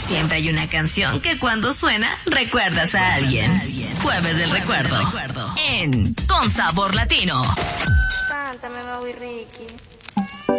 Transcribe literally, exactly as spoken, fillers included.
Siempre hay una canción que cuando suena recuerdas a alguien. Jueves del Recuerdo. En Con Sabor Latino. Cántame, Maui Ricky.